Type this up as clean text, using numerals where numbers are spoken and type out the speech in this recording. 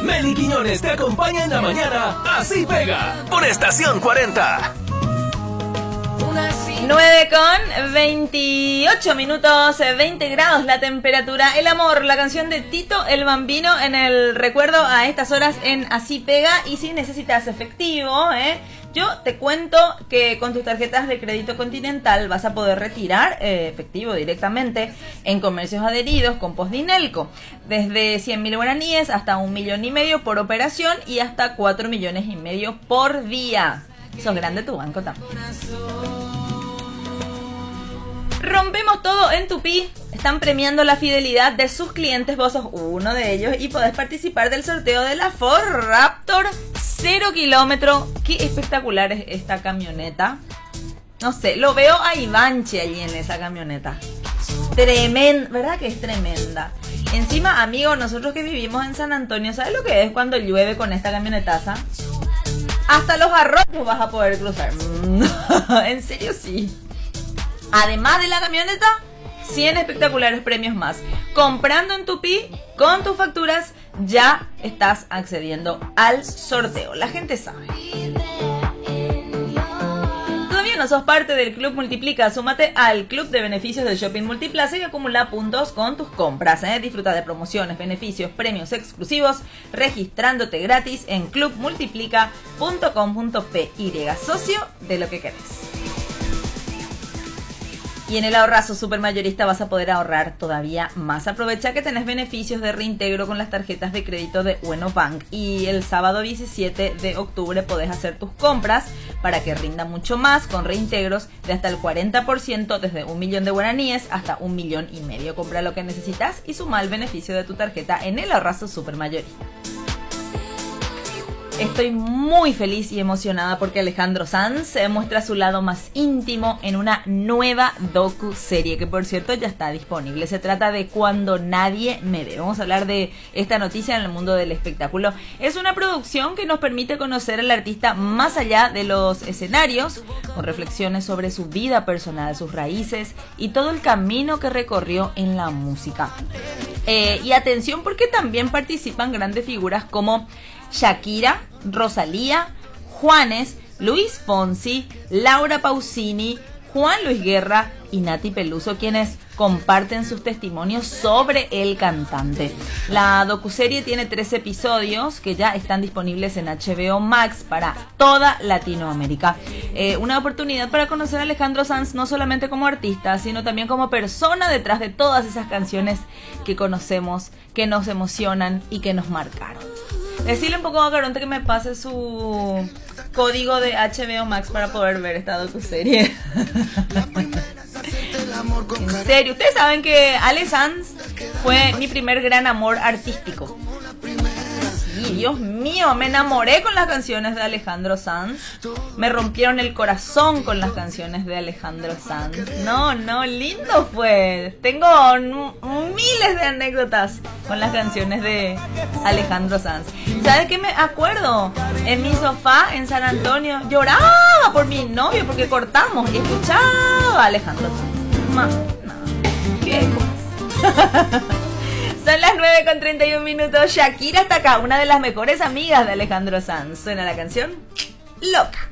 Meli Quiñones te acompaña en la mañana. Así pega. Por Estación 40. 9:28, 20 grados la temperatura. El amor, la canción de Tito el Bambino en el recuerdo a estas horas en Así Pega. Y si necesitas efectivo, yo te cuento que con tus tarjetas de crédito Continental vas a poder retirar efectivo directamente en comercios adheridos con Postdinelco. Desde 100.000 guaraníes hasta 1,5 millones por operación y hasta 4,5 millones por día. Sos grande tu banco también. Rompemos todo en Tupí. Están premiando la fidelidad de sus clientes. Vos sos uno de ellos y podés participar del sorteo de la Ford Raptor 0 kilómetro. Qué espectacular es esta camioneta. No sé, lo veo a Ivanchi allí en esa camioneta. Tremenda, ¿verdad que es tremenda? Encima, amigo, nosotros que vivimos en San Antonio, ¿sabes lo que es cuando llueve con esta camionetaza? Hasta los arroyos vas a poder cruzar. En serio, sí. Además de la camioneta, 100 espectaculares premios más. Comprando en Tupí, con tus facturas, ya estás accediendo al sorteo. La gente sabe. ¿Todavía no sos parte del Club Multiplica? Súmate al Club de Beneficios del Shopping Multiplaza y acumula puntos con tus compras. Disfruta de promociones, beneficios, premios exclusivos, registrándote gratis en clubmultiplica.com.py. Socio de lo que querés. Y en el ahorrazo supermayorista vas a poder ahorrar todavía más. Aprovecha que tenés beneficios de reintegro con las tarjetas de crédito de Ueno Bank. Y el sábado 17 de octubre podés hacer tus compras para que rinda mucho más con reintegros de hasta el 40% desde 1 millón de guaraníes hasta 1,5 millones. Compra lo que necesitas y suma el beneficio de tu tarjeta en el ahorrazo supermayorista. Estoy muy feliz y emocionada porque Alejandro Sanz muestra su lado más íntimo en una nueva docu-serie que, por cierto, ya está disponible. Se trata de Cuando nadie me ve. Vamos a hablar de esta noticia en el mundo del espectáculo. Es una producción que nos permite conocer al artista más allá de los escenarios, con reflexiones sobre su vida personal, sus raíces y todo el camino que recorrió en la música. Y atención, porque también participan grandes figuras como Shakira, Rosalía, Juanes, Luis Fonsi, Laura Pausini, Juan Luis Guerra y Nati Peluso, quienes comparten sus testimonios sobre el cantante. La docuserie tiene 3 episodios que ya están disponibles en HBO Max para toda Latinoamérica. Una oportunidad para conocer a Alejandro Sanz no solamente como artista, sino también como persona detrás de todas esas canciones que conocemos, que nos emocionan y que nos marcaron. Decirle un poco a Caronte que me pase su código de HBO Max para poder ver esta docuserie. En serio, ustedes saben que Ale Sanz fue mi primer gran amor artístico. Sí, Dios mío, me enamoré con las canciones de Alejandro Sanz. Me rompieron el corazón con las canciones de Alejandro Sanz. No, lindo fue. Tengo miles de anécdotas con las canciones de Alejandro Sanz. ¿Sabes qué me acuerdo? En mi sofá en San Antonio lloraba por mi novio porque cortamos y escuchaba a Alejandro Sanz. ¿Qué cosa? Son las 9:31. Shakira está acá, una de las mejores amigas de Alejandro Sanz. Suena la canción Loca.